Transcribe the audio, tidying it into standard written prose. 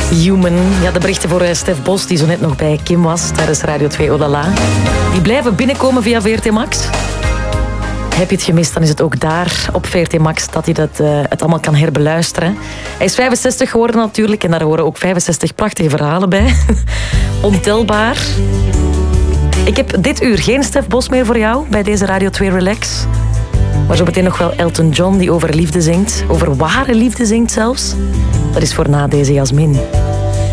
Human. Ja, de berichten voor Stef Bos, die zo net nog bij Kim was tijdens Radio 2 Olala. Die blijven binnenkomen via VRT Max. Heb je het gemist, dan is het ook daar op VRT Max dat hij het allemaal kan herbeluisteren. Hij is 65 geworden natuurlijk en daar horen ook 65 prachtige verhalen bij. Ontelbaar. Ik heb dit uur geen Stef Bos meer voor jou bij deze Radio 2 Relax. Maar zo meteen nog wel Elton John die over liefde zingt. Over ware liefde zingt zelfs. Dat is voor na deze Jasmin.